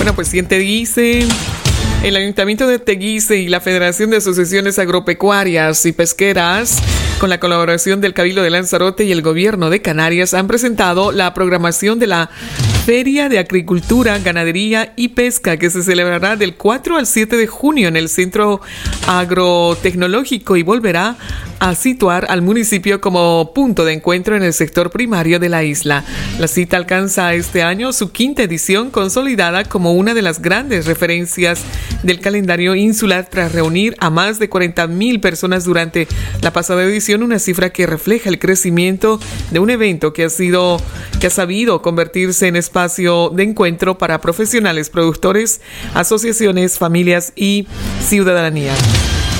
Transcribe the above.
Bueno, pues ¿quién te dice? El Ayuntamiento de Teguise y la Federación de Asociaciones Agropecuarias y Pesqueras, con la colaboración del Cabildo de Lanzarote y el Gobierno de Canarias, han presentado la programación de la Feria de Agricultura, Ganadería y Pesca, que se celebrará del 4 al 7 de junio en el Centro Agrotecnológico y volverá a situar al municipio como punto de encuentro en el sector primario de la isla. La cita alcanza este año su quinta edición, consolidada como una de las grandes referencias del calendario insular tras reunir a más de 40,000 personas durante la pasada edición, una cifra que refleja el crecimiento de un evento que ha sabido convertirse en espacio de encuentro para profesionales, productores, asociaciones, familias y ciudadanía.